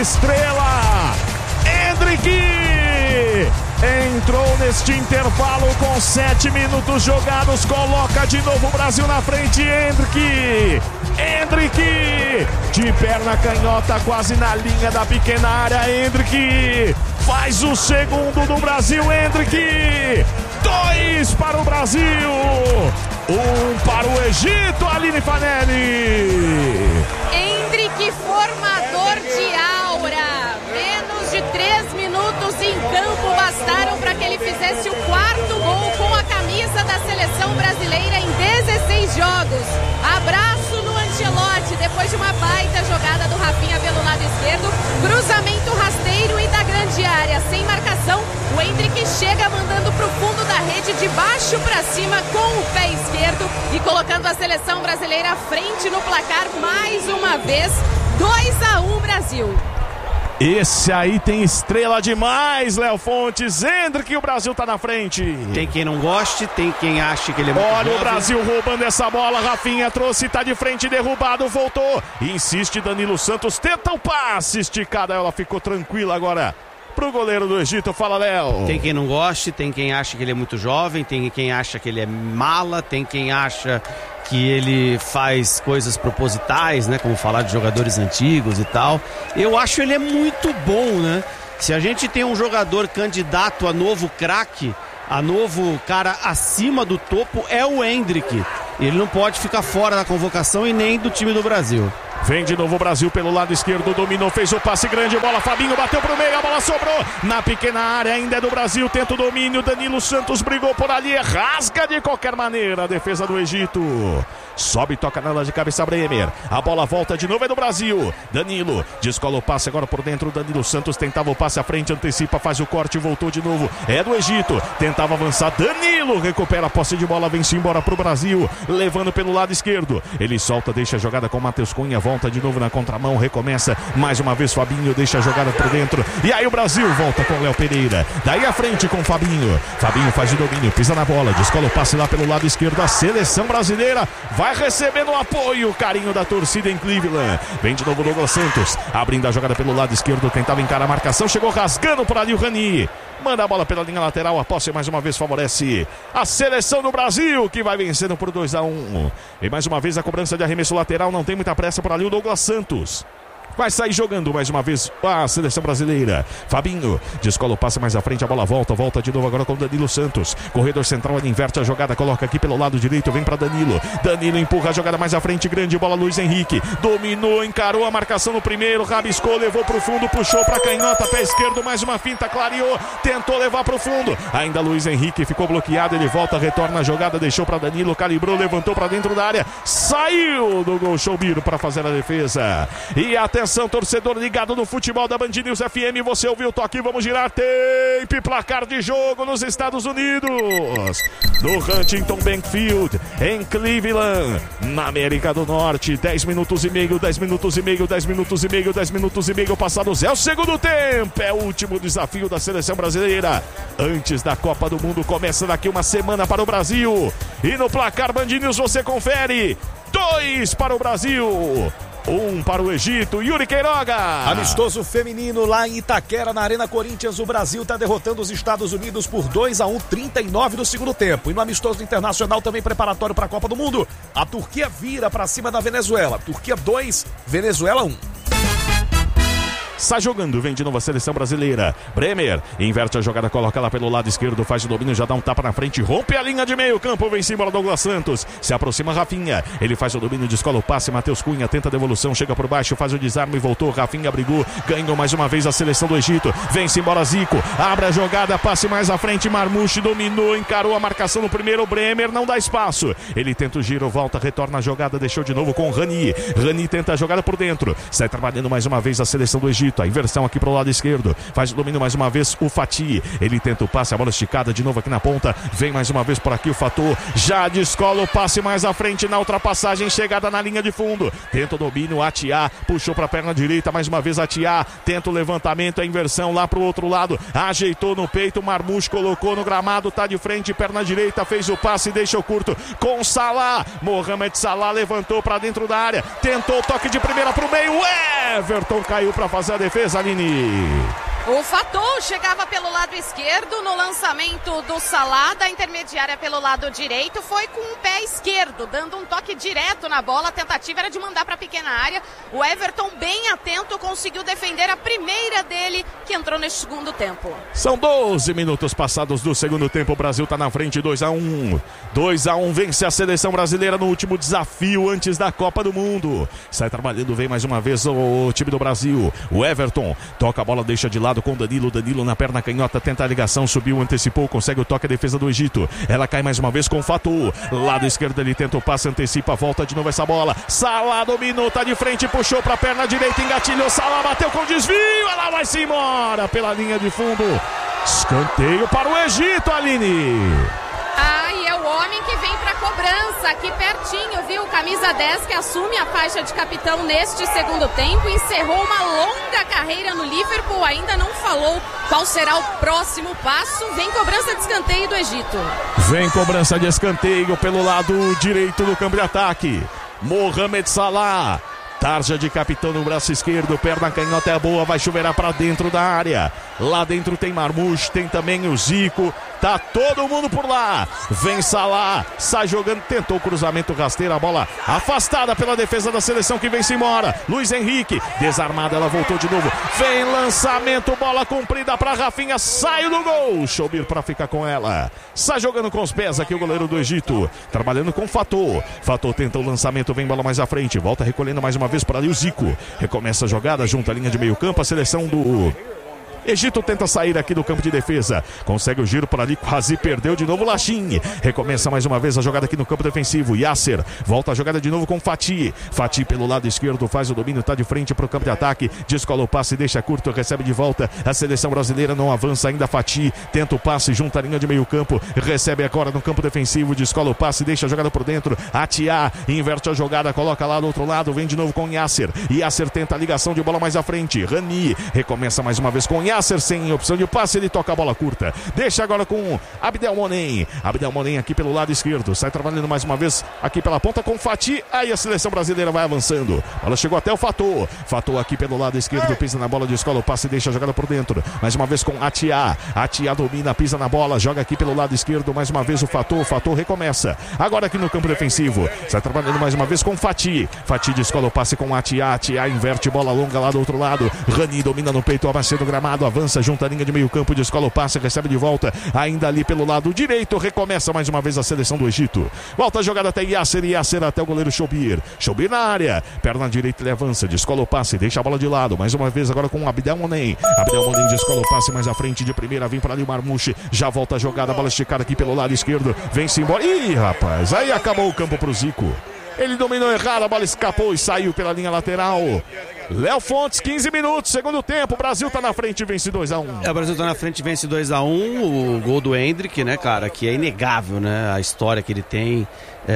estrela, Endrick, entrou neste intervalo com 7 minutos jogados, coloca de novo o Brasil na frente. Endrick, de perna canhota, quase na linha da pequena área. Endrick faz o segundo do Brasil. Endrick, 2 para o Brasil, 1 para o Egito. Aline Fanelli. Endrick, formador de aura. Menos de 3 minutos em campo bastaram para que ele fizesse o 4º gol com a camisa da seleção brasileira em 16 jogos. Abraço no Ancelotti, depois de uma baita jogada do Rafinha pelo lado esquerdo, cruzamento rasteiro e da grande área, sem marcação, o Endrick chega mandando pro fundo da rede, de baixo para cima com o pé esquerdo e colocando a seleção brasileira à frente no placar mais uma vez, 2-1 Brasil. Esse aí tem estrela demais, Léo Fontes. Endrick, o Brasil tá na frente. Tem quem não goste, tem quem ache que ele é muito Olha jovem. o Brasil roubando essa bola. Rafinha trouxe, tá de frente, derrubado, voltou. Insiste Danilo Santos, tenta o passe esticada. Ela ficou tranquila agora pro goleiro do Egito. Fala, Léo. Tem quem não goste, tem quem acha que ele é muito jovem, tem quem acha que ele é mala, tem quem acha que ele faz coisas propositais, né? Como falar de jogadores antigos e tal. Eu acho ele é muito bom, né? Se a gente tem um jogador candidato a novo craque, a novo cara acima do topo, é o Endrick. Ele não pode ficar fora da convocação e nem do time do Brasil. Vem de novo o Brasil pelo lado esquerdo, dominou, fez o passe grande, bola, Fabinho bateu pro meio, a bola sobrou na pequena área, ainda é do Brasil, tenta o domínio, Danilo Santos brigou por ali, rasga de qualquer maneira a defesa do Egito. Sobe, toca nela de cabeça Bremer, a bola volta de novo, é do Brasil. Danilo descola o passe agora por dentro, Danilo Santos tentava o passe à frente, antecipa, faz o corte, voltou de novo, é do Egito, tentava avançar, Danilo recupera a posse de bola, vem-se embora pro Brasil, levando pelo lado esquerdo, ele solta, deixa a jogada com Matheus Cunha, volta de novo na contramão, recomeça mais uma vez Fabinho, deixa a jogada por dentro, e aí o Brasil volta com Léo Pereira, daí à frente com Fabinho faz o domínio, pisa na bola, descola o passe lá pelo lado esquerdo, a seleção brasileira vai recebendo o apoio, o carinho da torcida em Cleveland, vem de novo o Douglas Santos, abrindo a jogada pelo lado esquerdo, tentava encarar a marcação, chegou rasgando por ali o Rani, manda a bola pela linha lateral, a posse mais uma vez favorece a seleção do Brasil, que vai vencendo por 2-1, e mais uma vez a cobrança de arremesso lateral, não tem muita pressa por ali o Douglas Santos. Vai sair jogando mais uma vez a seleção brasileira. Fabinho descola o passe mais à frente, a bola volta de novo agora com o Danilo Santos. Corredor central, ele inverte a jogada, coloca aqui pelo lado direito, vem para Danilo. Danilo empurra a jogada mais à frente, grande bola, Luiz Henrique. Dominou, encarou a marcação no primeiro, rabiscou, levou pro fundo, puxou pra canhota, pé esquerdo, mais uma finta, clareou, tentou levar pro fundo. Ainda Luiz Henrique ficou bloqueado, ele volta, retorna a jogada, deixou para Danilo, calibrou, levantou para dentro da área, saiu do gol Choubiro para fazer a defesa. E atenção, torcedor ligado no futebol da Band News FM, você ouviu o toque, vamos girar tape, placar de jogo nos Estados Unidos, no Huntington Bank Field, em Cleveland, na América do Norte, 10 minutos e meio passados, é o segundo tempo, é o último desafio da seleção brasileira, antes da Copa do Mundo, começa daqui uma semana para o Brasil, e no placar Band News você confere, 2 para o Brasil, 1 para o Egito. Yuri Queiroga. Amistoso feminino lá em Itaquera, na Arena Corinthians. O Brasil está derrotando os Estados Unidos por 2-1, 39 do segundo tempo. E no amistoso internacional também preparatório para a Copa do Mundo, a Turquia vira para cima da Venezuela. Turquia 2, Venezuela 1. Sai jogando, vem de novo a seleção brasileira. Bremer inverte a jogada, coloca lá pelo lado esquerdo, faz o domínio, já dá um tapa na frente, rompe a linha de meio campo, vem embora Douglas Santos, se aproxima Rafinha, ele faz o domínio, descola o passe, Matheus Cunha tenta a devolução, chega por baixo, faz o desarme e voltou, Rafinha brigou, ganhou mais uma vez a seleção do Egito, vem embora Zico, abre a jogada, passe mais à frente, Marmouche dominou, encarou a marcação no primeiro, Bremer não dá espaço, ele tenta o giro, volta, retorna a jogada, deixou de novo com Rani tenta a jogada por dentro, sai trabalhando mais uma vez a seleção do Egito, a inversão aqui pro lado esquerdo, faz o domínio mais uma vez o Fati, ele tenta o passe, a bola esticada de novo aqui na ponta, vem mais uma vez por aqui o Fator, já descola o passe mais à frente na ultrapassagem, chegada na linha de fundo, tenta o domínio, Atiá, puxou pra perna direita, mais uma vez Atiá, tenta o levantamento, a inversão lá pro outro lado, ajeitou no peito, Marmouche colocou no gramado, tá de frente, perna direita, fez o passe, deixou curto com Salah, Mohamed Salah levantou pra dentro da área, tentou o toque de primeira pro meio, Everton caiu pra fazer a defesa, Aline. O Fatou chegava pelo lado esquerdo no lançamento do Salah, da intermediária pelo lado direito, foi com o pé esquerdo, dando um toque direto na bola. A tentativa era de mandar para a pequena área. O Everton, bem atento, conseguiu defender a primeira dele, que entrou neste segundo tempo. São 12 minutos passados do segundo tempo. O Brasil está na frente, 2-1. 2-1, vence a seleção brasileira no último desafio antes da Copa do Mundo. Sai trabalhando, vem mais uma vez o time do Brasil. O Everton toca a bola, deixa de lado com o Danilo. Danilo na perna canhota, tenta a ligação, subiu, antecipou, consegue o toque, a defesa do Egito. Ela cai mais uma vez com o Fatou. Lado esquerdo ele tenta o passe, antecipa, volta de novo essa bola. Salah dominou, tá de frente, puxou pra perna direita, engatilhou, Salah bateu com desvio, ela vai-se embora pela linha de fundo. Escanteio para o Egito, Aline. E é o homem que vem para cobrança, aqui pertinho, viu? Camisa 10 que assume a faixa de capitão neste segundo tempo, encerrou uma longa carreira no Liverpool, ainda não falou qual será o próximo passo. Vem cobrança de escanteio do Egito. Vem cobrança de escanteio pelo lado direito do campo de ataque. Mohamed Salah. Tarja de capitão no braço esquerdo, perna canhota é boa, vai chuveirar para dentro da área. Lá dentro tem Marmouche, tem também o Zico, tá todo mundo por lá. Vem Salah, sai jogando, tentou o cruzamento rasteiro, a bola afastada pela defesa da seleção que vem-se embora. Luiz Henrique, desarmada, ela voltou de novo. Vem lançamento, bola comprida para Rafinha, sai do gol. Choubir para ficar com ela. Sai jogando com os pés aqui o goleiro do Egito, trabalhando com Fatou. Fatou tenta o lançamento, vem bola mais à frente, volta recolhendo mais uma vez para ali o Zico. Recomeça a jogada junto à linha de meio campo, a seleção do Egito tenta sair aqui do campo de defesa, consegue o giro por ali, quase perdeu de novo o Lachin. Recomeça mais uma vez a jogada aqui no campo defensivo. Yasser volta a jogada de novo com Fati. Fati pelo lado esquerdo faz o domínio, tá de frente para o campo de ataque, descola o passe, deixa curto, recebe de volta. A seleção brasileira não avança ainda. Fati tenta o passe junto à linha de meio campo, recebe agora no campo defensivo, descola o passe, deixa a jogada por dentro. Atiá inverte a jogada, coloca lá do outro lado, vem de novo com Yasser. Yasser tenta a ligação de bola mais à frente. Rani recomeça mais uma vez com Yasser. Sem opção de passe, ele toca a bola curta, deixa agora com Abdel Monem. Abdel Monem aqui pelo lado esquerdo, sai trabalhando mais uma vez aqui pela ponta com Fati. Aí a seleção brasileira vai avançando, a bola chegou até o Fatou. Fatou aqui pelo lado esquerdo, pisa na bola, descola o passe, deixa a jogada por dentro, mais uma vez com Atiá. Atiá domina, pisa na bola, joga aqui pelo lado esquerdo, mais uma vez o Fatou. Fatou recomeça, agora aqui no campo defensivo, sai trabalhando mais uma vez com Fati. Fati descola o passe com Atiá. Atiá inverte, bola longa lá do outro lado. Rani domina no peito, avança do gramado, avança junto à linha de meio campo, descola o passe, recebe de volta, ainda ali pelo lado direito, recomeça mais uma vez a seleção do Egito. Volta a jogada até Yasser, Yasser até o goleiro Choubir. Choubir na área, perna direita ele avança, descola o passe, deixa a bola de lado, mais uma vez agora com o Abdel Monem. Abdel Monem descola o passe mais à frente de primeira, vem para ali o Marmouche, já volta a jogada, a bola esticada aqui pelo lado esquerdo, vem-se embora. Ih, rapaz, aí acabou o campo pro Zico. Ele dominou errado, a bola escapou e saiu pela linha lateral. Léo Fontes, 15 minutos, segundo tempo, o Brasil tá na frente e vence 2-1. O Brasil tá na frente e vence 2-1, o gol do Endrick, né, cara, que é inegável, né, a história que ele tem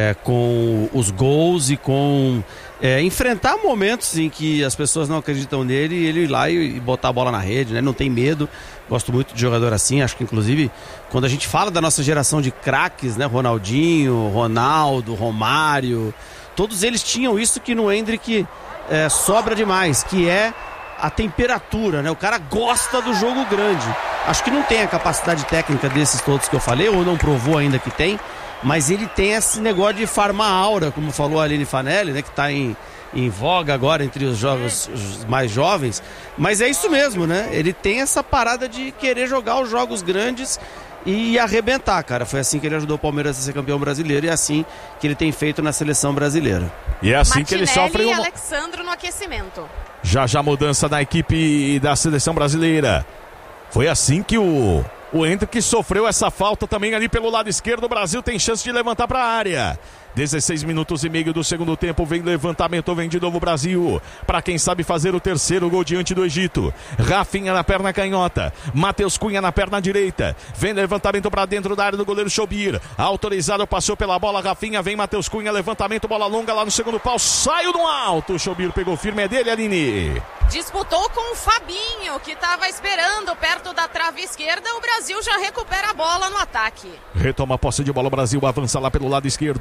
com os gols e com enfrentar momentos em que as pessoas não acreditam nele e ele ir lá e botar a bola na rede, né, não tem medo. Gosto muito de jogador assim, acho que inclusive quando a gente fala da nossa geração de craques, né, Ronaldinho, Ronaldo, Romário, todos eles tinham isso que no Endrick sobra demais, que é a temperatura, né? O cara gosta do jogo grande. Acho que não tem a capacidade técnica desses todos que eu falei, ou não provou ainda que tem, mas ele tem esse negócio de farmar aura, como falou a Aline Fanelli, né? Que tá em voga agora entre os mais jovens, mas é isso mesmo, né? Ele tem essa parada de querer jogar os jogos grandes e arrebentar, cara. Foi assim que ele ajudou o Palmeiras a ser campeão brasileiro e é assim que ele tem feito na seleção brasileira. E é assim que ele sofre e Alexandro no aquecimento. Já mudança na equipe da seleção brasileira. Foi assim que o Endrick sofreu essa falta também ali pelo lado esquerdo. O Brasil tem chance de levantar para a área. 16 minutos e meio do segundo tempo, vem levantamento, vem de novo o Brasil, para quem sabe fazer o terceiro gol diante do Egito. Rafinha na perna canhota, Matheus Cunha na perna direita, vem levantamento para dentro da área do goleiro Choubir, autorizado, passou pela bola, Rafinha, vem Matheus Cunha, levantamento, bola longa lá no segundo pau, saiu no alto, o Choubir pegou firme, é dele, Aline. Disputou com o Fabinho, que estava esperando perto da trave esquerda. O Brasil já recupera a bola no ataque. Retoma a posse de bola, o Brasil avança lá pelo lado esquerdo,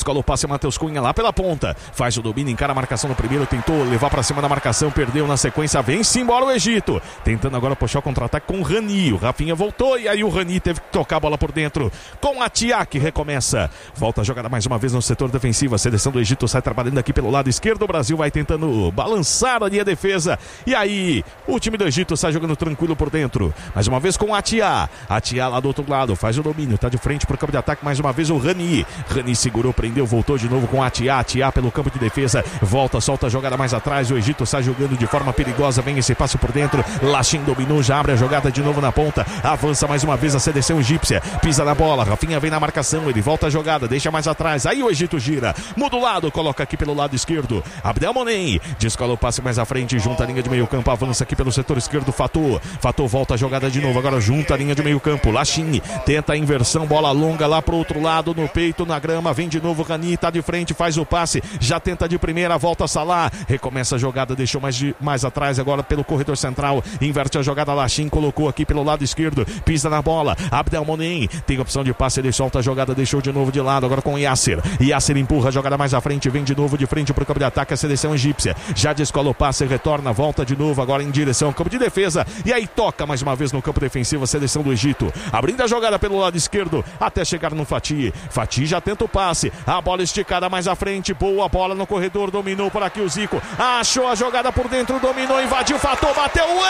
descola o passe, Matheus Cunha lá pela ponta, faz o domínio, encara a marcação no primeiro, tentou levar pra cima da marcação, perdeu na sequência, vem-se embora o Egito, tentando agora puxar o contra-ataque com o Rani, o Rafinha voltou e aí o Rani teve que tocar a bola por dentro, com a Tia que recomeça, volta a jogada mais uma vez no setor defensivo, a seleção do Egito sai trabalhando aqui pelo lado esquerdo, o Brasil vai tentando balançar ali a defesa, e aí o time do Egito sai jogando tranquilo por dentro, mais uma vez com a Tia lá do outro lado, faz o domínio, tá de frente pro campo de ataque, mais uma vez o Rani segurou, prendeu, voltou de novo com a Tia pelo campo de defesa, volta, solta a jogada mais atrás, o Egito sai jogando de forma perigosa, vem esse passe por dentro, Lachin dominou, já abre a jogada de novo na ponta, avança mais uma vez a seleção egípcia, pisa na bola, Rafinha vem na marcação, ele volta a jogada, deixa mais atrás, aí o Egito gira, muda o lado, coloca aqui pelo lado esquerdo, Abdelmonem, descola o passe mais à frente, junta a linha de meio campo, avança aqui pelo setor esquerdo, Fatou volta a jogada de novo, agora junta a linha de meio campo, Lachin tenta a inversão, bola longa lá pro outro lado, no peito, na grama, vem de novo Rani, tá de frente, faz o passe, já tenta de primeira, volta Salah, recomeça a jogada, deixou mais atrás agora pelo corredor central, inverte a jogada, Lachin colocou aqui pelo lado esquerdo, pisa na bola, Abdelmonem tem opção de passe, ele solta a jogada, deixou de novo de lado, agora com Yasser empurra a jogada mais à frente, vem de novo de frente pro campo de ataque, a seleção egípcia, já descola o passe, retorna, volta de novo agora em direção ao campo de defesa, e aí toca mais uma vez no campo defensivo a seleção do Egito, abrindo a jogada pelo lado esquerdo, até chegar no Fatih já tenta o passe, a bola esticada mais à frente, boa bola no corredor, dominou por aqui o Zico, achou a jogada por dentro, dominou, invadiu, Fatou, bateu o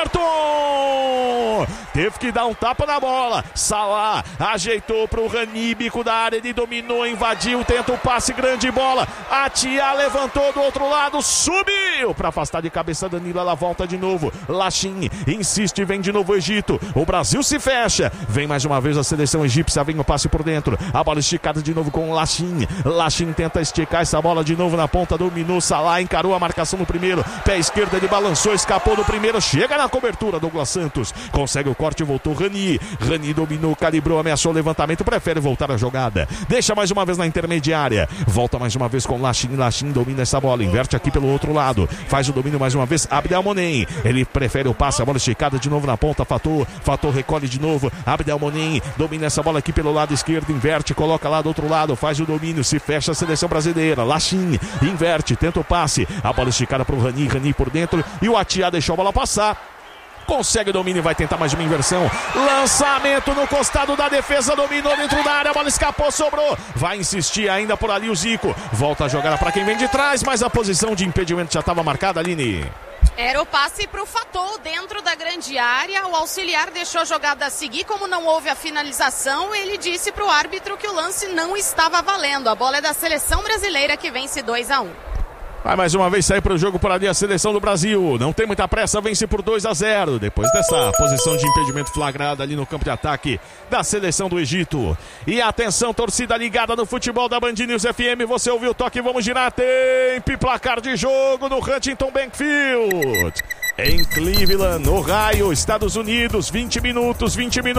Everton, teve que dar um tapa na bola, Salah ajeitou pro Rani, bico da área, ele dominou, invadiu, tenta o passe, grande bola, a Tia levantou do outro lado, subiu para afastar de cabeça Danilo, ela volta de novo, Lachin insiste, vem de novo o Egito, o Brasil se fecha, vem mais uma vez a seleção egípcia, vem o passe por dentro, a bola esticada de novo com o Lachin tenta esticar essa bola de novo na ponta, dominou, Salah encarou a marcação no primeiro, pé esquerdo ele balançou, escapou do primeiro, chega na cobertura, Douglas Santos, consegue o corte, voltou Rani dominou, calibrou, ameaçou o levantamento, prefere voltar a jogada, deixa mais uma vez na intermediária, volta mais uma vez com Lachin domina essa bola, inverte aqui pelo outro lado, faz o domínio mais uma vez, Abdelmonem, ele prefere o passe, a bola esticada de novo na ponta, Fatou recolhe de novo, Abdelmonem domina essa bola aqui pelo lado esquerdo, inverte, coloca lá do outro lado, faz o domínio, se fecha a seleção brasileira, Lachin inverte, tenta o passe, a bola esticada pro Rani por dentro, e o Atiá deixou a bola passar, consegue o domínio, vai tentar mais uma inversão, lançamento no costado da defesa, dominou dentro da área, a bola escapou, sobrou, vai insistir ainda por ali o Zico, volta a jogada para quem vem de trás, mas a posição de impedimento já estava marcada, Aline. Era o passe para o Fatou dentro da grande área, o auxiliar deixou a jogada seguir, como não houve a finalização, ele disse para o árbitro que o lance não estava valendo, a bola é da seleção brasileira que vence 2-1. Vai mais uma vez sair para o jogo por ali a seleção do Brasil. Não tem muita pressa, vence por 2-0. Depois dessa posição de impedimento flagrada ali no campo de ataque da seleção do Egito. E atenção, torcida ligada no futebol da Band News FM. Você ouviu o toque, vamos girar. Tempo e placar de jogo no Huntington Bank Field. Em Cleveland, Ohio, Estados Unidos, 20 minutos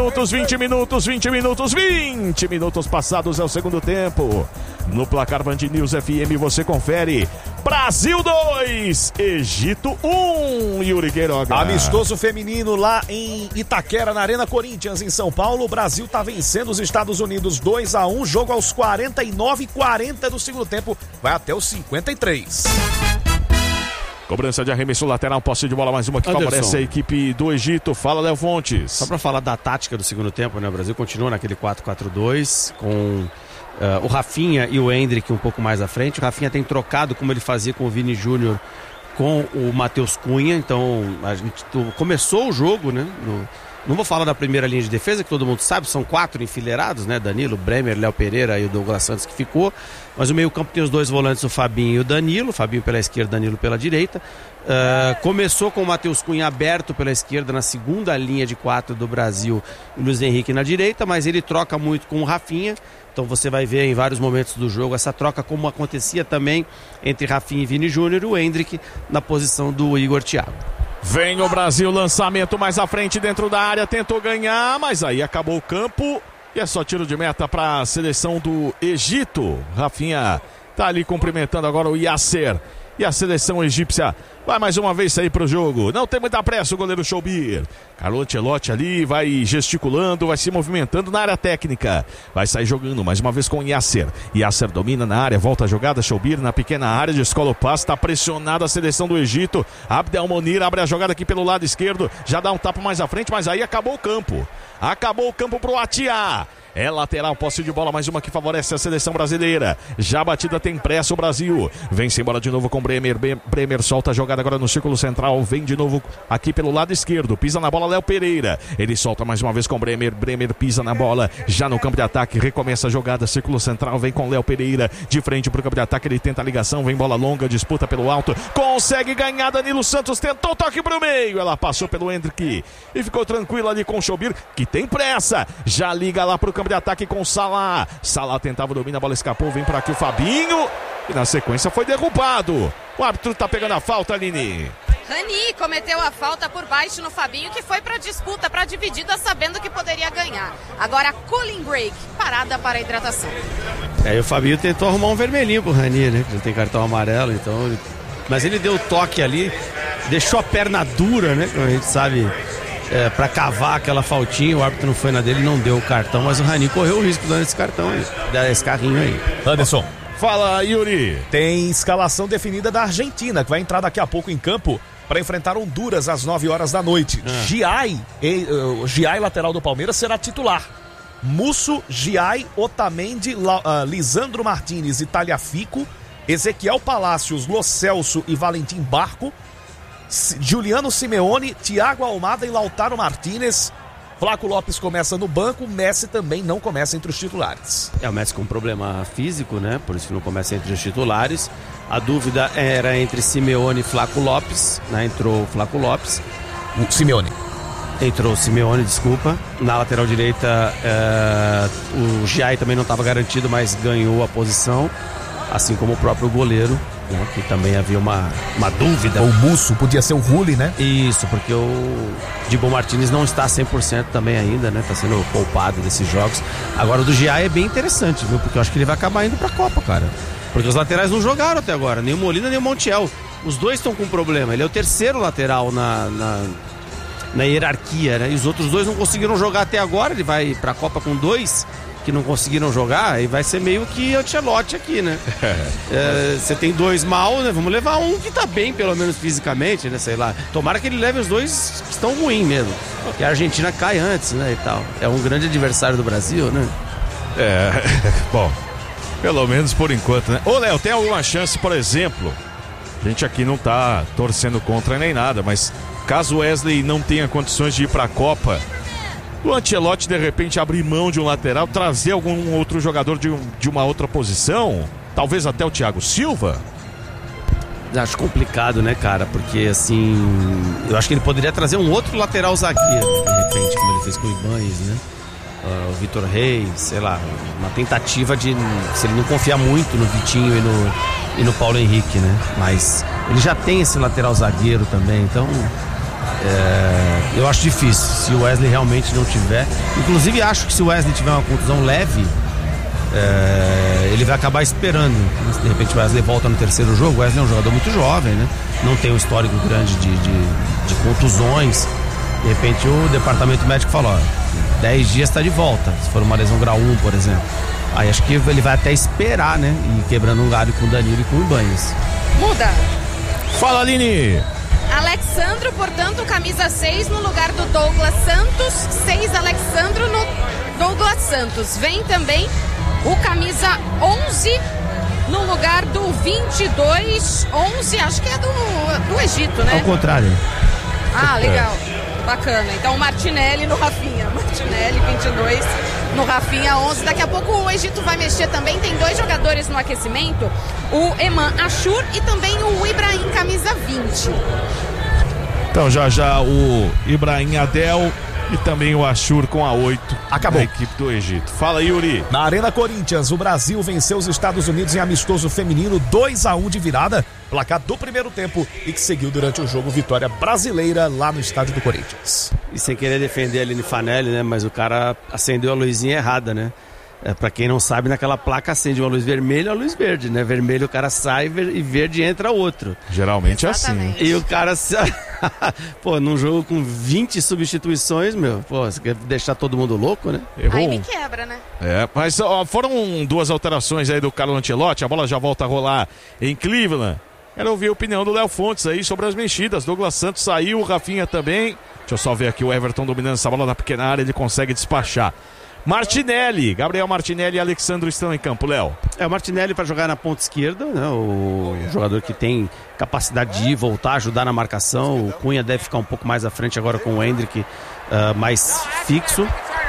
passados é o segundo tempo. No placar Band News FM você confere. Brasil 2, Egito 1, Yuri Queiroga. Amistoso feminino lá em Itaquera, na Arena Corinthians, em São Paulo. O Brasil tá vencendo os Estados Unidos 2-1, jogo aos 49:40 do segundo tempo, vai até os 53. Cobrança de arremesso lateral, posse de bola mais uma que Anderson, favorece a equipe do Egito. Fala, Léo Fontes. Só para falar da tática do segundo tempo, né? O Brasil continua naquele 4-4-2 com o Rafinha e o Hendrick um pouco mais à frente. O Rafinha tem trocado, como ele fazia com o Vini Júnior, com o Matheus Cunha. Então a gente começou o jogo, né? Não vou falar da primeira linha de defesa, que todo mundo sabe, são 4 enfileirados, né? Danilo, Bremer, Léo Pereira e o Douglas Santos que ficou. Mas o meio campo tem os dois volantes, o Fabinho e o Danilo. Fabinho pela esquerda, Danilo pela direita. Começou com o Matheus Cunha aberto pela esquerda na segunda linha de 4 do Brasil, o Luiz Henrique na direita, mas ele troca muito com o Rafinha. Então você vai ver em vários momentos do jogo essa troca, como acontecia também entre Rafinha e Vini Júnior, e o Hendrick na posição do Igor Thiago. Vem o Brasil, lançamento mais à frente dentro da área, tentou ganhar, mas aí acabou o campo e é só tiro de meta para a seleção do Egito. Rafinha tá ali cumprimentando agora o Yasser. E a seleção egípcia vai mais uma vez sair pro jogo. Não tem muita pressa o goleiro Choubir. Carlo Ancelotti ali vai gesticulando, vai se movimentando na área técnica. Vai sair jogando mais uma vez com Yasser. Yasser domina na área, volta a jogada. Choubir na pequena área, descola o passe. Está pressionada a seleção do Egito. Abdelmonir abre a jogada aqui pelo lado esquerdo. Já dá um tapa mais à frente, mas aí acabou o campo. Acabou o campo pro Atia. É lateral, posse de bola, mais uma que favorece a seleção brasileira. Já a batida tem pressa o Brasil. Vem-se embora de novo com Bremer. Bremer solta a jogada agora no círculo central. Vem de novo aqui pelo lado esquerdo. Pisa na bola Léo Pereira. Ele solta mais uma vez com Bremer. Bremer pisa na bola. Já no campo de ataque. Recomeça a jogada. Círculo central. Vem com Léo Pereira. De frente pro campo de ataque. Ele tenta a ligação. Vem bola longa. Disputa pelo alto. Consegue ganhar. Danilo Santos tentou toque pro meio. Ela passou pelo Hendrick. E ficou tranquila ali com o Choubir, que tem pressa. Já liga lá pro campo de ataque com o Salah. Salah tentava dominar, a bola escapou, vem por aqui o Fabinho e na sequência foi derrubado. O árbitro tá pegando a falta, Aline. Rani cometeu a falta por baixo no Fabinho, que foi pra disputa, pra dividida, sabendo que poderia ganhar. Agora cooling break, parada para a hidratação. E o Fabinho tentou arrumar um vermelhinho pro Rani, né? Que ele tem cartão amarelo, então... Mas ele deu o toque ali, deixou a perna dura, né? Como a gente sabe... para cavar aquela faltinha, o árbitro não foi na dele, não deu o cartão, mas o Rani correu o risco dando esse cartão aí, esse carrinho aí. Anderson. Fala, Yuri. Tem escalação definida da Argentina, que vai entrar daqui a pouco em campo para enfrentar Honduras às 9 horas da noite. Giai, lateral do Palmeiras, será titular. Musso, Giai, Otamendi, Lisandro Martinez e Tagliafico, Ezequiel Palacios, Lo Celso e Valentim Barco, Juliano Simeone, Thiago Almada e Lautaro Martinez. Flaco Lopes começa no banco, Messi também não começa entre os titulares. O Messi com um problema físico, né? Por isso que não começa entre os titulares. A dúvida era entre Simeone e Flaco Lopes, né? Entrou o Flaco Lopes. Entrou o Simeone, desculpa. Na lateral direita, o Giai também não estava garantido, mas ganhou a posição, assim como o próprio goleiro, né, que também havia uma dúvida. O Musso podia ser o Rulli, né? Isso, porque o Dibu Martinez não está 100% também ainda, né? Está sendo poupado desses jogos. Agora o do Giai é bem interessante, viu? Porque eu acho que ele vai acabar indo pra Copa, cara. Porque os laterais não jogaram até agora, nem o Molina nem o Montiel. Os dois estão com problema. Ele é o terceiro lateral na hierarquia, né? E os outros dois não conseguiram jogar até agora. Ele vai pra Copa com dois que não conseguiram jogar, e vai ser meio que Ancelotti aqui, né? Você tem dois mal, né? Vamos levar um que tá bem, pelo menos fisicamente, né? Sei lá. Tomara que ele leve os dois que estão ruins mesmo. Porque a Argentina cai antes, né? E tal. É um grande adversário do Brasil, né? Bom, pelo menos por enquanto, né? Ô, Léo, tem alguma chance, por exemplo, a gente aqui não tá torcendo contra nem nada, mas caso o Wesley não tenha condições de ir pra Copa, o Ancelotti de repente abrir mão de um lateral, trazer algum outro jogador de uma outra posição, talvez até o Thiago Silva? Acho complicado, né, cara? Porque assim, eu acho que ele poderia trazer um outro lateral zagueiro, de repente, como ele fez com o Ibanez, né? O Vitor Reis, sei lá, uma tentativa de, se ele não confiar muito no Vitinho e no Paulo Henrique, né? Mas ele já tem esse lateral zagueiro também, então eu acho difícil se o Wesley realmente não tiver. Inclusive acho que se o Wesley tiver uma contusão leve, ele vai acabar esperando. De repente o Wesley volta no terceiro jogo. O Wesley é um jogador muito jovem, né? Não tem um histórico grande de contusões. De repente o departamento médico fala, 10 dias está de volta, se for uma lesão grau 1, por exemplo. Aí acho que ele vai até esperar, né? E quebrando um galho com o Danilo e com o Ibanez. Muda. Fala, Aline. Alexandro, portanto, camisa 6 no lugar do Douglas Santos. 6 Alexandro no Douglas Santos. Vem também o camisa 11 no lugar do 22. 11, acho que é do Egito, né? Ao contrário. Ah, legal. Bacana. Então o Martinelli no Rafinha. Martinelli, 22 no Rafinha, 11. Daqui a pouco o Egito vai mexer também. Tem 2 jogadores no aquecimento. O Eman Ashur e também o Ibrahim, camisa 20. Então já o Ibrahim Adel e também o Ashur com a 8. Acabou. Da equipe do Egito. Fala, Yuri. Na Arena Corinthians, o Brasil venceu os Estados Unidos em amistoso feminino 2-1 de virada, placar do primeiro tempo, e que seguiu durante o jogo vitória brasileira lá no estádio do Corinthians. E sem querer defender a Aline Fanelli, né? Mas o cara acendeu a luzinha errada, né? Pra quem não sabe, naquela placa acende uma luz vermelha e uma luz verde, né? Vermelho o cara sai e verde entra outro. Geralmente exatamente. É assim. E o cara... Pô, num jogo com 20 substituições, você quer deixar todo mundo louco, né? Errou. Aí me quebra, né? Mas foram 2 alterações aí do Carlo Ancelotti, a bola já volta a rolar em Cleveland. Quero ouvir a opinião do Léo Fontes aí sobre as mexidas. Douglas Santos saiu, o Rafinha também. Deixa eu só ver aqui o Everton dominando essa bola na pequena área, ele consegue despachar. Martinelli, Gabriel Martinelli e Alexandro estão em campo, Léo. O Martinelli para jogar na ponta esquerda, né? O jogador que tem capacidade de ir, voltar, ajudar na marcação. O Cunha deve ficar um pouco mais à frente agora com o Endrick mais fixo.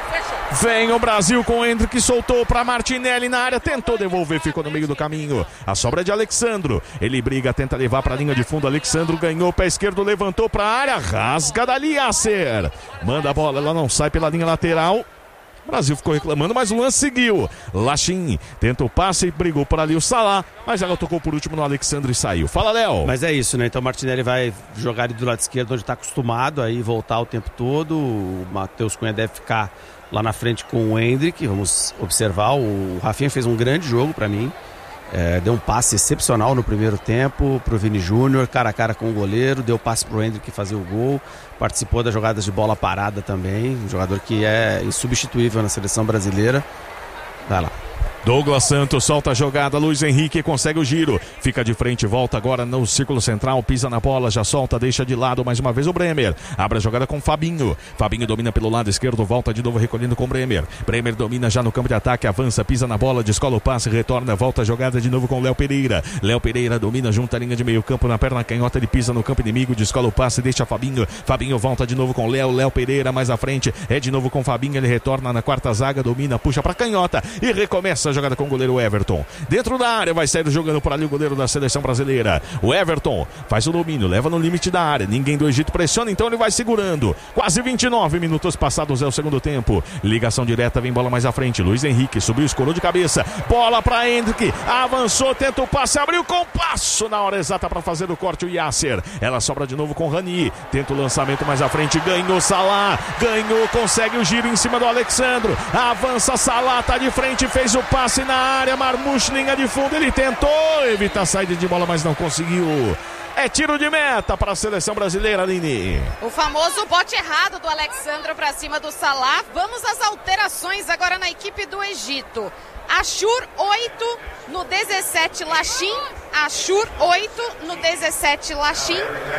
Vem o Brasil com o Endrick, soltou para Martinelli na área, tentou devolver, ficou no meio do caminho. A sobra é de Alexandro, ele briga, tenta levar para a linha de fundo. Alexandro ganhou, pé esquerdo, levantou para a área, rasga dali Yasser. Manda a bola, ela não sai pela linha lateral. O Brasil ficou reclamando, mas o lance seguiu. Lachin tentou o passe e brigou por ali o Salah, mas ela tocou por último no Alexandre e saiu. Fala, Léo. Mas é isso, né? Então o Martinelli vai jogar ali do lado esquerdo, onde está acostumado, aí voltar o tempo todo. O Matheus Cunha deve ficar lá na frente com o Endrick. Vamos observar. O Rafinha fez um grande jogo para mim. Deu um passe excepcional no primeiro tempo pro Vini Júnior, cara a cara com o goleiro, deu passe pro Endrick fazer o gol, participou das jogadas de bola parada também, um jogador que é insubstituível na seleção brasileira. Vai lá. Douglas Santos solta a jogada, Luiz Henrique consegue o giro, fica de frente, volta agora no círculo central, pisa na bola, já solta, deixa de lado mais uma vez o Bremer, abre a jogada com Fabinho, Fabinho domina pelo lado esquerdo, volta de novo recolhendo com Bremer, Bremer domina já no campo de ataque, avança, pisa na bola, descola o passe, retorna, volta a jogada de novo com Léo Pereira domina junto à linha de meio campo, na perna canhota, ele pisa no campo inimigo, descola o passe, deixa Fabinho volta de novo com Léo Pereira mais à frente, é de novo com Fabinho, ele retorna na quarta zaga, domina, puxa pra canhota e recomeça a jogada com o goleiro Everton. Dentro da área vai sair jogando por ali o goleiro da seleção brasileira. O Everton faz o domínio, leva no limite da área. Ninguém do Egito pressiona, então ele vai segurando. Quase 29 minutos passados é o segundo tempo. Ligação direta, vem bola mais à frente. Luiz Henrique subiu, escorou de cabeça. Bola para Endrick, avançou, tenta o passe, abriu com passo na hora exata para fazer o corte o Yasser. Ela sobra de novo com Rani. Tenta o lançamento mais à frente, ganhou Salah. Ganhou, consegue o giro em cima do Alexandro. Avança Salah, tá de frente, fez o passe na área, Marmouche, linha de fundo, ele tentou evitar a saída de bola, mas não conseguiu. É tiro de meta para a seleção brasileira, Aline. O famoso bote errado do Alexandro para cima do Salah. Vamos às alterações agora na equipe do Egito. Ashur 8 no 17 Lachin, Ashur 8 no 17 Lachin,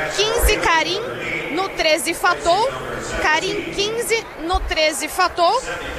15 Karim no 13 Fatou, Karim 15 no 13 Fatou,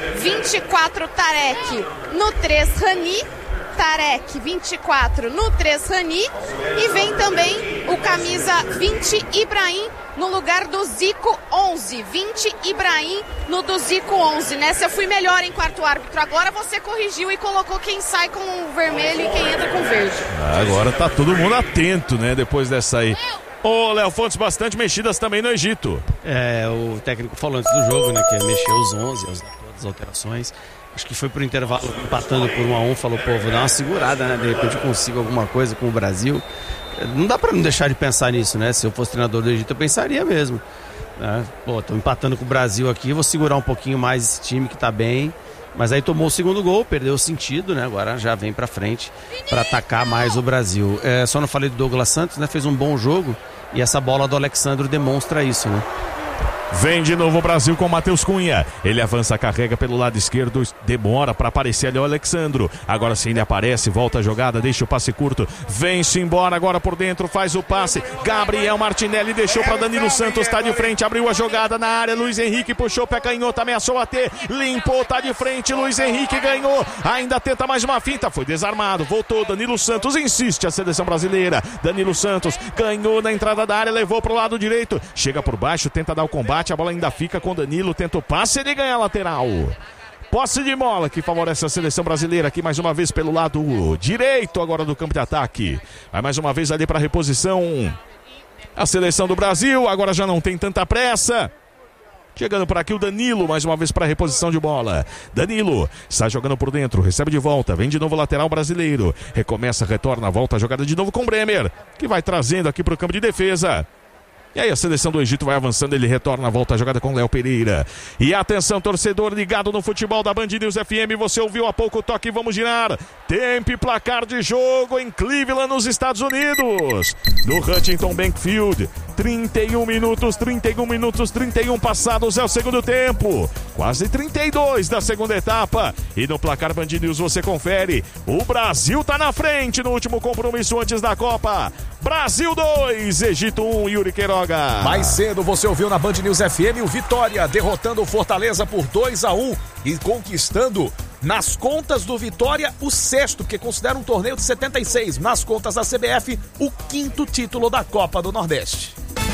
24 Tarek no 3 Rani, Tarek 24 no 3 Rani e vem também o camisa 20 Ibrahim no lugar do Zico 11, 20 Ibrahim no do Zico 11. Nessa eu fui melhor em quarto árbitro, agora você corrigiu e colocou quem sai com o vermelho e quem entra com o verde. Agora tá todo mundo atento, né, depois dessa aí. Ô, Léo Fontes, bastante mexidas também no Egito. O técnico falou antes do jogo, né, que mexeu os 11, todas as alterações. Acho que foi pro intervalo empatando por 1-1, falou, vou dar uma segurada, né, de repente eu consigo alguma coisa com o Brasil. Não dá pra não deixar de pensar nisso, né, se eu fosse treinador do Egito eu pensaria mesmo. Tô empatando com o Brasil aqui, vou segurar um pouquinho mais esse time que tá bem. Mas aí tomou o segundo gol, perdeu o sentido, né, agora já vem pra frente pra atacar mais o Brasil. Só não falei do Douglas Santos, né, fez um bom jogo e essa bola do Alexandro demonstra isso, né. Vem de novo o Brasil com o Matheus Cunha. Ele avança, carrega pelo lado esquerdo, demora para aparecer ali o Alexandro. Agora sim ele aparece, volta a jogada, deixa o passe curto. Vem-se embora agora por dentro, faz o passe. Gabriel Martinelli deixou para Danilo Santos, tá de frente, abriu a jogada na área. Luiz Henrique puxou, pé canhoto, ameaçou bater, limpou, tá de frente. Luiz Henrique ganhou, ainda tenta mais uma finta, foi desarmado, voltou. Danilo Santos insiste, a seleção brasileira. Danilo Santos ganhou na entrada da área, levou pro lado direito, chega por baixo, tenta dar o combate. A bola ainda fica com Danilo, tenta o passe, ele ganha a lateral. Posse de bola que favorece a seleção brasileira aqui mais uma vez pelo lado direito agora do campo de ataque. Vai mais uma vez ali para reposição a seleção do Brasil, agora já não tem tanta pressa. Chegando por aqui o Danilo, mais uma vez para reposição de bola. Danilo sai jogando por dentro, recebe de volta, vem de novo o lateral brasileiro. Recomeça, retorna, volta a jogada de novo com Bremer, que vai trazendo aqui para o campo de defesa. E aí a seleção do Egito vai avançando, ele retorna, volta a jogada com Léo Pereira. E atenção, torcedor ligado no futebol da Band News FM, você ouviu há pouco o toque, vamos girar. Tempo e placar de jogo em Cleveland, nos Estados Unidos. No Huntington Bank Field, 31 minutos, 31 passados é o segundo tempo. Quase 32 da segunda etapa. E no placar Band News você confere. O Brasil tá na frente no último compromisso antes da Copa. Brasil 2, Egito 1, Yuri Queiroga. Mais cedo você ouviu na Band News FM o Vitória derrotando o Fortaleza por 2-1 e conquistando, nas contas do Vitória, o 6º, porque considera um torneio de 76. Nas contas da CBF, o 5º título da Copa do Nordeste.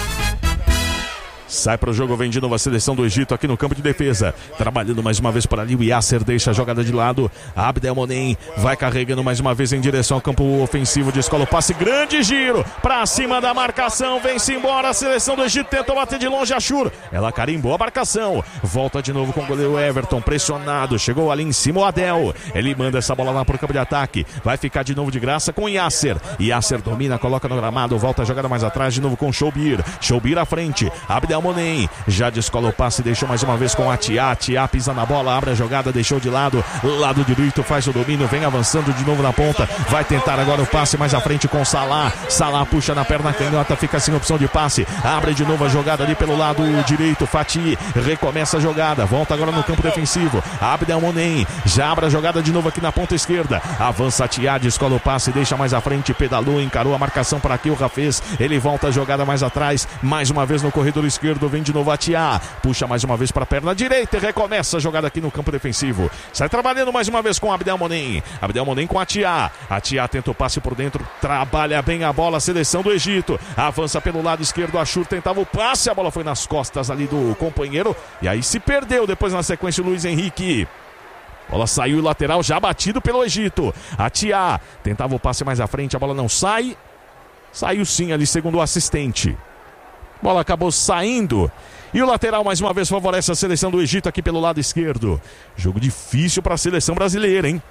Sai para o jogo, vem de novo a seleção do Egito aqui no campo de defesa. Trabalhando mais uma vez por ali, o Yasser deixa a jogada de lado. Abdelmonem vai carregando mais uma vez em direção ao campo ofensivo. Descola o passe, grande giro para cima da marcação. Vem-se embora a seleção do Egito, tentou bater de longe a Shur. Ela carimbou a marcação. Volta de novo com o goleiro Everton, pressionado. Chegou ali em cima o Adel. Ele manda essa bola lá para o campo de ataque. Vai ficar de novo de graça com o Yasser. Yasser domina, coloca no gramado. Volta a jogada mais atrás de novo com o Choubir. Choubir à frente. Abdelmonem já descola o passe, deixou mais uma vez com o Atiá. Atiá pisa na bola, abre a jogada, deixou de lado. Lado direito, faz o domínio, vem avançando de novo na ponta. Vai tentar agora o passe mais à frente com o Salah. Salah puxa na perna canhota, fica sem opção de passe. Abre de novo a jogada ali pelo lado direito. Fatih recomeça a jogada, volta agora no campo defensivo. Abdelmonem já abre a jogada de novo aqui na ponta esquerda. Avança Atiá, descola o passe, deixa mais à frente, pedalou, encarou a marcação para aqui o Rafez. Ele volta a jogada mais atrás, mais uma vez no corredor esquerdo. Vem de novo Atiá, puxa mais uma vez para a perna direita e recomeça a jogada aqui no campo defensivo. Sai trabalhando mais uma vez com Abdelmonem. Abdelmonem com Atiá. Atiá tenta o passe por dentro, trabalha bem a bola, a seleção do Egito. Avança pelo lado esquerdo, Ashur tentava o passe, a bola foi nas costas ali do companheiro e aí se perdeu depois na sequência o Luiz Henrique. Bola saiu lateral, já batido pelo Egito. Atiá tentava o passe mais à frente, a bola não sai. Saiu sim ali segundo o assistente. Bola acabou saindo. E o lateral mais uma vez favorece a seleção do Egito aqui pelo lado esquerdo. Jogo difícil para a seleção brasileira, hein?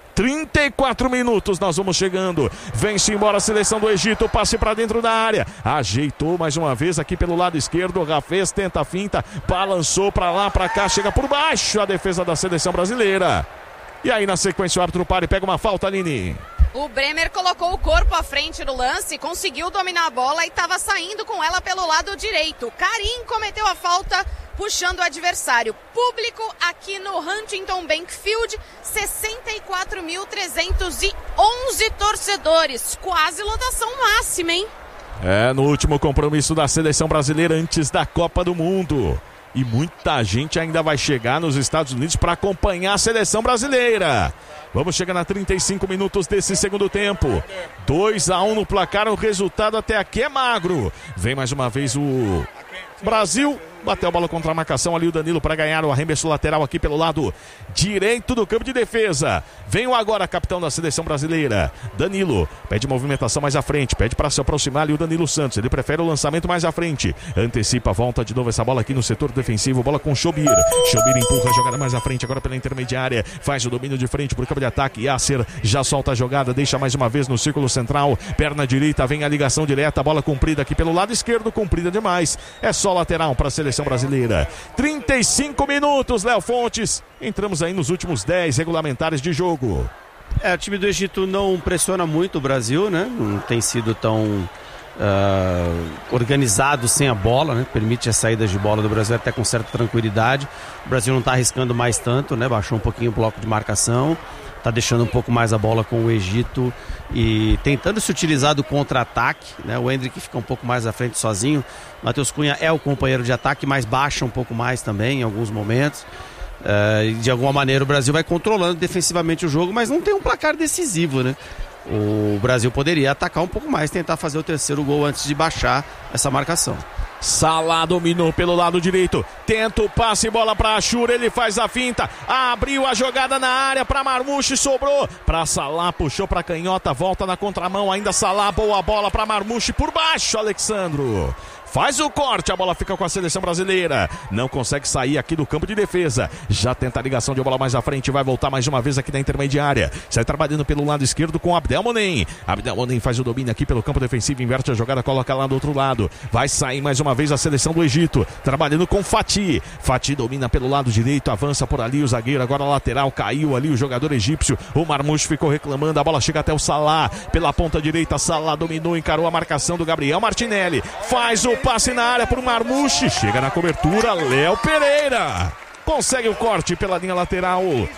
34 minutos, nós vamos chegando. Vem-se embora a seleção do Egito, passe para dentro da área. Ajeitou mais uma vez aqui pelo lado esquerdo. O Rafez tenta a finta, balançou para lá, para cá, chega por baixo a defesa da seleção brasileira. E aí na sequência o árbitro para e pega uma falta, Aline. O Bremer colocou o corpo à frente no lance, conseguiu dominar a bola e estava saindo com ela pelo lado direito. Karim cometeu a falta, puxando o adversário. Público aqui no Huntington Bank Field, 64.311 torcedores. Quase lotação máxima, hein? É, no último compromisso da seleção brasileira antes da Copa do Mundo. E muita gente ainda vai chegar nos Estados Unidos para acompanhar a seleção brasileira. Vamos chegar a 35 minutos desse segundo tempo. 2-1 no placar, o resultado até aqui é magro. Vem mais uma vez o Brasil. Bateu a bola contra a marcação ali o Danilo para ganhar o arremesso lateral aqui pelo lado direito do campo de defesa. Vem o agora capitão da seleção brasileira, Danilo. Pede movimentação mais à frente, pede para se aproximar ali o Danilo Santos. Ele prefere o lançamento mais à frente. Antecipa, volta de novo essa bola aqui no setor defensivo. Bola com Choubir. Choubir empurra a jogada mais à frente agora pela intermediária. Faz o domínio de frente para o campo de ataque. Yasser já solta a jogada, deixa mais uma vez no círculo central. Perna direita, vem a ligação direta. Bola comprida aqui pelo lado esquerdo, comprida demais. É só lateral para a seleção brasileira. 35 minutos, Léo Fontes. Entramos aí nos últimos 10 regulamentares de jogo. O time do Egito não pressiona muito o Brasil, né? Não tem sido tão organizado sem a bola, né? Permite as saídas de bola do Brasil até com certa tranquilidade. O Brasil não está arriscando mais tanto, né? Baixou um pouquinho o bloco de marcação. Está deixando um pouco mais a bola com o Egito e tentando se utilizar do contra-ataque, né? O Endrick fica um pouco mais à frente sozinho. Matheus Cunha é o companheiro de ataque, mas baixa um pouco mais também em alguns momentos. De alguma maneira o Brasil vai controlando defensivamente o jogo, mas não tem um placar decisivo, né? O Brasil poderia atacar um pouco mais, tentar fazer o terceiro gol antes de baixar essa marcação. Salah dominou pelo lado direito, tenta o passe, bola para Ashur, ele faz a finta, abriu a jogada na área para Marmouche, sobrou para Salah, puxou para canhota, volta na contramão, ainda Salah, boa bola para Marmouche por baixo, Alexandro. faz o corte, a bola fica com a seleção brasileira, não consegue sair aqui do campo de defesa, já tenta a ligação de bola mais à frente, vai voltar mais uma vez aqui na intermediária, sai trabalhando pelo lado esquerdo com Abdel Monem faz o domínio aqui pelo campo defensivo, inverte a jogada, coloca lá do outro lado, vai sair mais uma vez a seleção do Egito, trabalhando com Fati domina pelo lado direito, avança por ali o zagueiro, agora lateral, caiu ali o jogador egípcio, o Marmouche ficou reclamando, a bola chega até o Salah, pela ponta direita, Salah dominou, encarou a marcação do Gabriel Martinelli, faz o passe na área para o Marmouche, chega na cobertura, Léo Pereira consegue o corte pela linha lateral.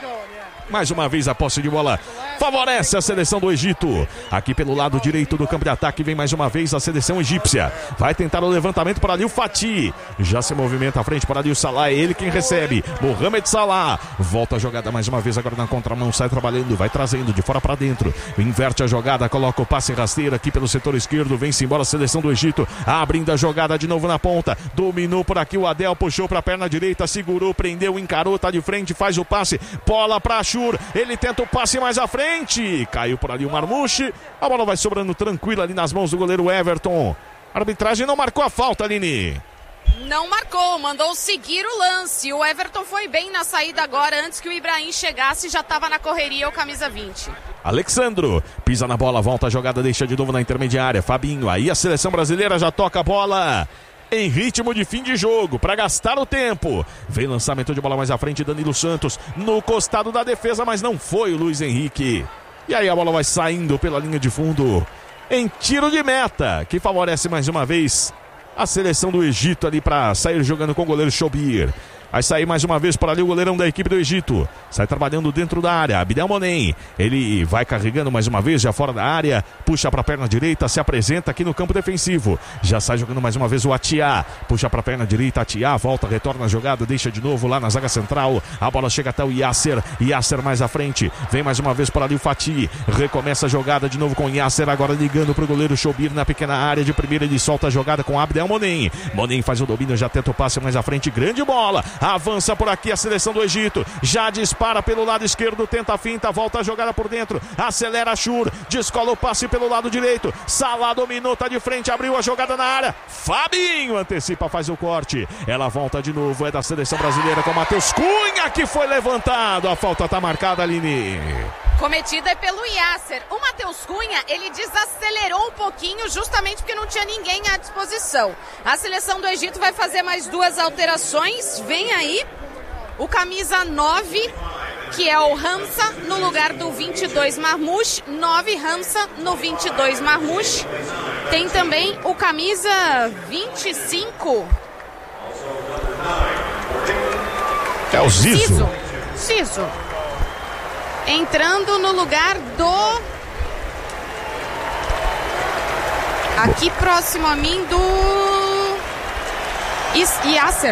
Mais uma vez a posse de bola favorece a seleção do Egito. Aqui pelo lado direito do campo de ataque vem mais uma vez a seleção egípcia. Vai tentar o levantamento para ali o Fati. Já se movimenta à frente para ali o Salah. É ele quem recebe. Mohamed Salah. Volta a jogada mais uma vez agora na contramão. Sai trabalhando, vai trazendo de fora para dentro. Inverte a jogada, coloca o passe rasteiro aqui pelo setor esquerdo. Vem-se embora a seleção do Egito. Abrindo a jogada de novo na ponta. Dominou por aqui o Adel. Puxou para a perna direita. Segurou, prendeu, encarou. Tá de frente, faz o passe. Bola para Ashur. Ele tenta o passe mais à frente. Caiu por ali o Marmouche. A bola vai sobrando tranquila ali nas mãos do goleiro Everton. A arbitragem não marcou a falta, Aline. Não marcou, mandou seguir o lance. O Everton foi bem na saída agora. Antes que o Ibrahim chegasse, já estava na correria o camisa 20. Alexandro pisa na bola, volta a jogada, deixa de novo na intermediária. Fabinho, aí a seleção brasileira já toca a bola em ritmo de fim de jogo, para gastar o tempo. Vem lançamento de bola mais à frente, Danilo Santos no costado da defesa, mas não foi o Luiz Henrique. E aí a bola vai saindo pela linha de fundo em tiro de meta, que favorece mais uma vez a seleção do Egito ali para sair jogando com o goleiro Shobir. Vai sair mais uma vez por ali o goleirão da equipe do Egito. Sai trabalhando dentro da área. Abdel Monem. Ele vai carregando mais uma vez já fora da área. Puxa para a perna direita. Se apresenta aqui no campo defensivo. Já sai jogando mais uma vez o Atiá. Puxa para a perna direita. Atiá volta, retorna a jogada. Deixa de novo lá na zaga central. A bola chega até o Yasser. Yasser mais à frente. Vem mais uma vez por ali o Fati. Recomeça a jogada de novo com o Yasser. Agora ligando para o goleiro Shobir na pequena área. De primeira ele solta a jogada com Abdel Monem. Monem faz o domínio. Já tenta o passe mais à frente. Grande bola. Avança por aqui a seleção do Egito. Já dispara pelo lado esquerdo. Tenta a finta. Volta a jogada por dentro. Acelera Ashur. Descola o passe pelo lado direito. Salah dominou. Tá de frente. Abriu a jogada na área. Fabinho antecipa. Faz o corte. Ela volta de novo. É da seleção brasileira com Matheus Cunha, que foi levantado. A falta tá marcada, Aline. Cometida é pelo Yasser. O Matheus Cunha, ele desacelerou um pouquinho justamente porque não tinha ninguém à disposição. A seleção do Egito vai fazer mais duas alterações. Vem aí o camisa 9, que é o Hamza, no lugar do 22 Marmouche. 9 Hamza no 22 Marmouche. Tem também o camisa 25. É o Zizo. Zizo. Entrando no lugar do... Aqui próximo a mim do... Yasser.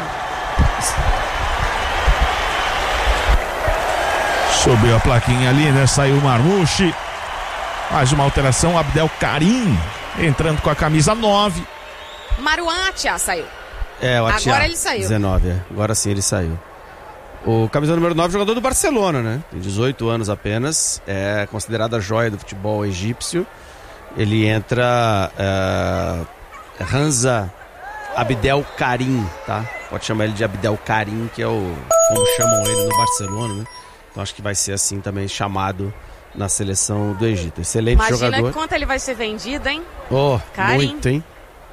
Subiu a plaquinha ali, né? Saiu o Marmouche. Mais uma alteração, Abdel Karim entrando com a camisa 9. Marouane Atiá saiu. O Atiá. Agora ele saiu. 19, agora sim ele saiu. O camisa número 9, jogador do Barcelona, né? Tem 18 anos apenas, é considerado a joia do futebol egípcio. Ele entra Hamza Abdel Karim, tá? Pode chamar ele de Abdel Karim, que é como chamam ele no Barcelona, né? Então acho que vai ser assim também chamado na seleção do Egito. Excelente jogador. Imagina quanto ele vai ser vendido, hein? Karim. Muito, hein?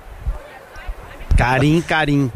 Karim.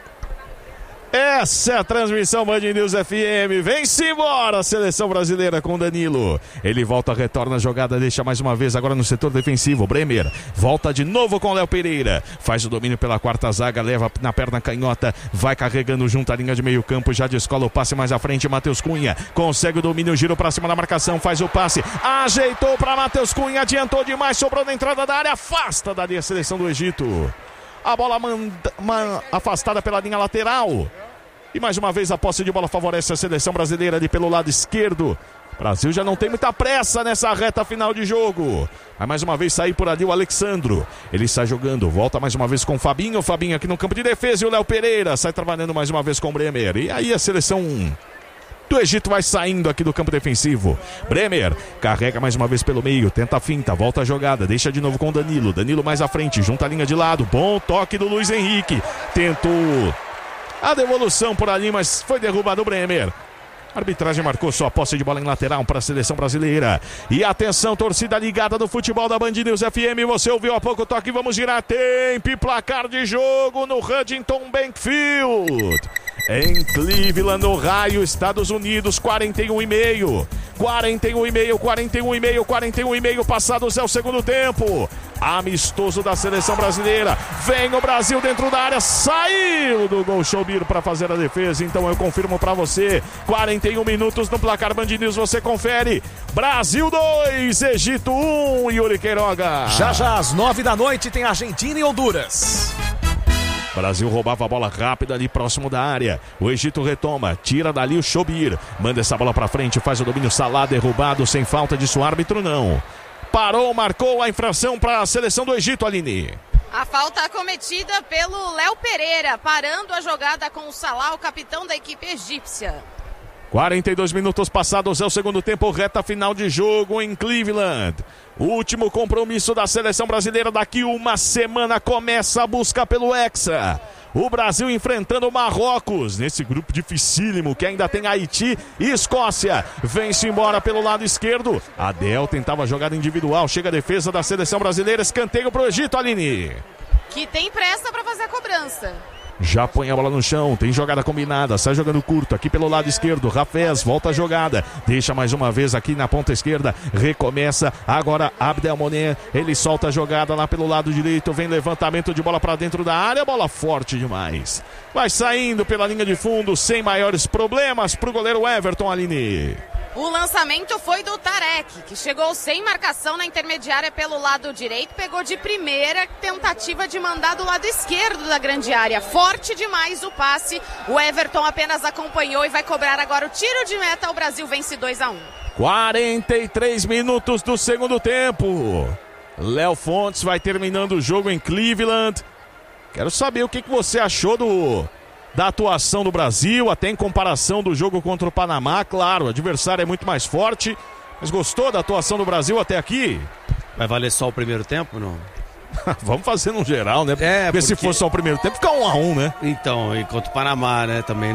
Essa é a transmissão Band News FM. Vem-se embora a seleção brasileira com Danilo. Ele volta, retorna a jogada, deixa mais uma vez agora no setor defensivo. Bremer volta de novo com Léo Pereira. Faz o domínio pela quarta zaga, leva na perna canhota, vai carregando junto à linha de meio campo, já descola o passe mais à frente. Matheus Cunha consegue o domínio, giro pra cima da marcação, faz o passe, ajeitou pra Matheus Cunha, adiantou demais, sobrou na entrada da área, afasta dali a seleção do Egito. A bola afastada pela linha lateral. E mais uma vez a posse de bola favorece a seleção brasileira ali pelo lado esquerdo. O Brasil já não tem muita pressa nessa reta final de jogo. Vai mais uma vez sair por ali o Alexandro. Ele sai jogando, volta mais uma vez com o Fabinho. O Fabinho aqui no campo de defesa e o Léo Pereira sai trabalhando mais uma vez com o Bremer. E aí a seleção do Egito vai saindo aqui do campo defensivo. Bremer carrega mais uma vez pelo meio, tenta a finta, volta a jogada, deixa de novo com o Danilo. Danilo mais à frente, junta a linha de lado. Bom toque do Luiz Henrique. Tentou a devolução por ali, mas foi derrubado o Bremer. A arbitragem marcou só a posse de bola em lateral para a seleção brasileira. E atenção, torcida ligada do futebol da Band News FM. Você ouviu há pouco o toque, vamos girar. Tempo e placar de jogo no Huntington Bank Field. Em Cleveland, Ohio, Estados Unidos, 41,5. 41,5. Passados é o segundo tempo. Amistoso da seleção brasileira. Vem o Brasil dentro da área. Saiu do gol Showbir para fazer a defesa. Então eu confirmo para você. 41 minutos no placar Band News. Você confere. Brasil 2, Egito 1. Yuri Queiroga. Já às 9 da noite tem Argentina e Honduras. Brasil roubava a bola rápida ali próximo da área. O Egito retoma, tira dali o Showbir. Manda essa bola pra frente, faz o domínio. Salah derrubado, sem falta disso, o árbitro não. Parou, marcou a infração para a seleção do Egito, Aline. A falta cometida pelo Léo Pereira, parando a jogada com o Salah, o capitão da equipe egípcia. 42 minutos passados é o segundo tempo, reta final de jogo em Cleveland. O último compromisso da seleção brasileira. Daqui uma semana começa a busca pelo Hexa. O Brasil enfrentando o Marrocos nesse grupo dificílimo que ainda tem Haiti e Escócia. Vem-se embora pelo lado esquerdo. Adel tentava a jogada individual. Chega a defesa da seleção brasileira. Escanteio pro Egito, Aline. Que tem pressa para fazer a cobrança. Já põe a bola no chão, tem jogada combinada, sai jogando curto aqui pelo lado esquerdo. Rafez volta a jogada, deixa mais uma vez aqui na ponta esquerda, recomeça agora Abdelmonem, ele solta a jogada lá pelo lado direito, vem levantamento de bola para dentro da área, bola forte demais, vai saindo pela linha de fundo sem maiores problemas pro goleiro Everton, Aline. O lançamento foi do Tarek, que chegou sem marcação na intermediária pelo lado direito, pegou de primeira, tentativa de mandar do lado esquerdo da grande área. Forte demais o passe, o Everton apenas acompanhou e vai cobrar agora o tiro de meta. O Brasil vence 2-1. 43 minutos do segundo tempo. Léo Fontes vai terminando o jogo em Cleveland. Quero saber o que você achou da atuação do Brasil, até em comparação do jogo contra o Panamá. Claro, o adversário é muito mais forte, mas gostou da atuação do Brasil até aqui? Vai valer só o primeiro tempo, não? Vamos fazer no geral, né? Porque se for só o primeiro tempo, fica 1-1, né? Então, e contra o Panamá, né, também.